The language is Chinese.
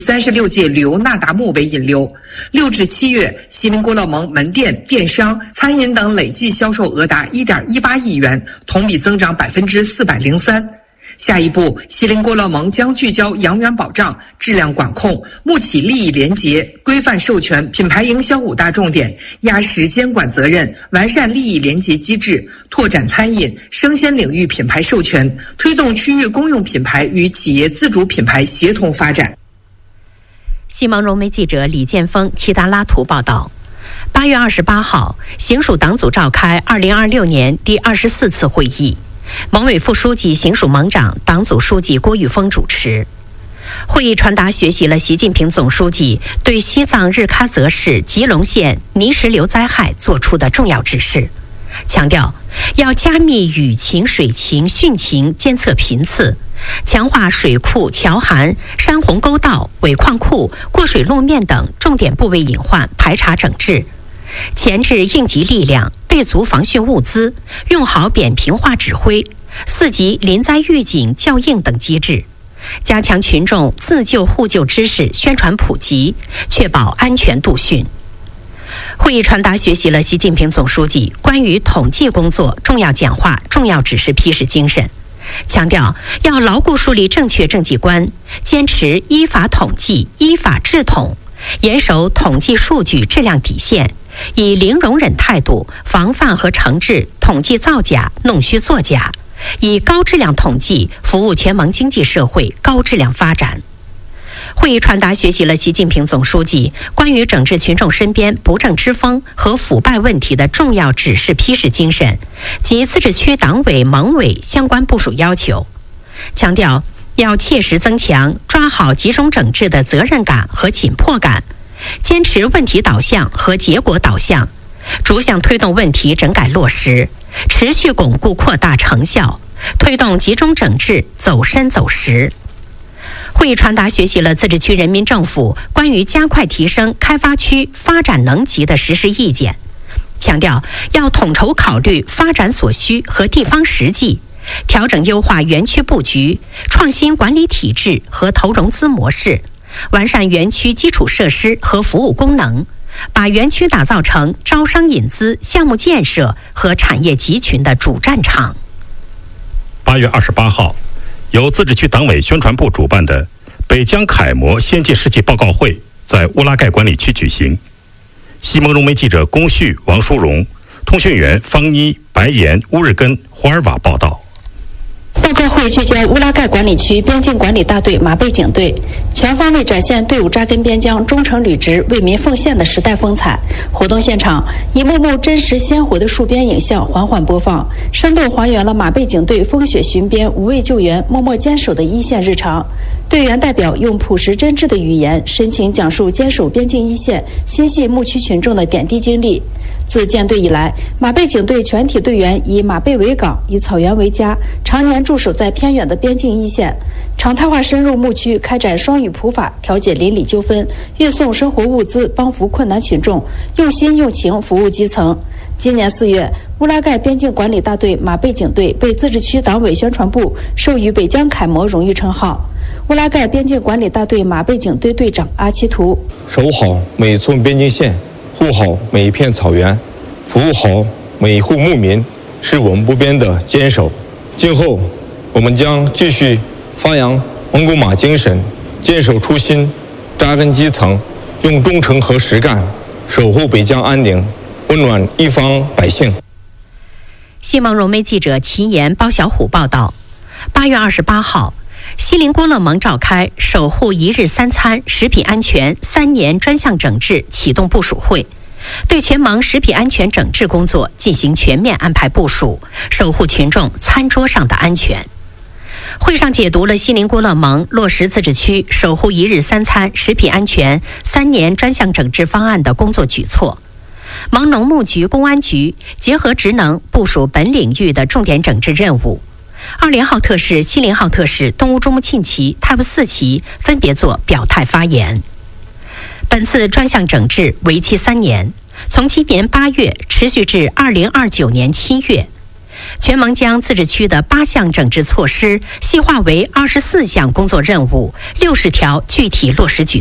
36届旅游纳达慕为引流。6至7月，锡林郭勒盟门店、电商、餐饮等累计销售额达1.18亿元，同比增长403%。下一步，锡林郭勒盟将聚焦养源保障、质量管控、幕企利益联结、规范授权、品牌营销5大重点，压实监管责任，完善利益联结机制，拓展餐饮、生鲜领域品牌授权，推动区域公用品牌与企业自主品牌协同发展。 西蒙融媒记者李建峰、齐达拉图报道。8月28号，行署党组召开2026年第24次会议。盟委副书记、行署盟长、党组书记郭玉峰主持。会议传达学习了习近平总书记对西藏日喀则市吉隆县泥石流灾害作出的重要指示，强调要加密雨情、水情、汛情监测频次，强化水库、桥涵、山洪沟道、尾矿库、过水路面等重点部位隐患排查整治，前置应急力量，备足防汛物资，用好扁平化指挥、4级临灾预警校应等机制，加强群众自救互救知识宣传普及，确保安全度汛。会议传达学习了习近平总书记关于统计工作重要讲话、重要指示批示精神，强调要牢固树立正确政绩观，坚持依法统计、依法治统，严守统计数据质量底线，以零容忍态度防范和惩治统计造假、弄虚作假，以高质量统计服务全盟经济社会高质量发展。会议传达学习了习近平总书记关于整治群众身边不正之风和腐败问题的重要指示批示精神及自治区党委、盟委相关部署要求，强调要切实增强抓好集中整治的责任感和紧迫感，坚持问题导向和结果导向，逐项推动问题整改落实，持续巩固扩大成效，推动集中整治走深走实。会议传达学习了自治区人民政府关于加快提升开发区发展能级的实施意见，强调要统筹考虑发展所需和地方实际，调整优化园区布局，创新管理体制和投融资模式，完善园区基础设施和服务功能，把园区打造成招商引资、项目建设和产业集群的主战场。 8月28号，由自治区党委宣传部主办的北疆楷模先进事迹报告会在乌拉盖管理区举行。西蒙融媒记者龚旭、王淑荣，通讯员方妮、白岩、乌日根、霍尔瓦报道。 报告会聚焦乌拉盖管理区边境管理大队马背警队，全方位展现队伍扎根边疆、忠诚履职、为民奉献的时代风采。活动现场，一幕幕真实鲜活的戍边影像缓缓播放，生动还原了马背警队风雪巡边、无畏救援、默默坚守的一线日常。队员代表用朴实真挚的语言，深情讲述坚守边境一线、心系牧区群众的点滴经历。自建队以来，马背警队全体队员以马背为港，以草原为家，常年驻守在偏远的边境一线，常态化深入牧区，开展双语普法，调解邻里纠纷，运送生活物资，帮扶困难群众，用心用情服务基层。今年4月，乌拉盖边境管理大队马背警队被自治区党委宣传部授予北疆楷模荣誉称号。乌拉盖边境管理大队马背警队队长阿奇图： 守好每寸边境线，护好每一片草原，服务好每一户牧民，是我们不变的坚守。今后我们将继续发扬蒙古马精神，坚守初心，扎根基层，用忠诚和实干守护北疆安宁，温暖一方百姓。 西蒙融媒记者齐岩、包小虎报道。8月28号，锡林郭勒盟召开守护一日三餐食品安全3年专项整治启动部署会，对全盟食品安全整治工作进行全面安排部署，守护群众餐桌上的安全。会上解读了锡林郭勒盟落实自治区守护一日三餐食品安全3年专项整治方案的工作举措。盟农牧局、公安局结合职能部署本领域的重点整治任务。20号特使、70号特使东乌珠穆沁旗、泰布四旗分别作表态发言。本次专项整治为期3年，从今年8月持续至2029年7月。 全盟将自治区的8项整治措施细化为24项工作任务，60条具体落实举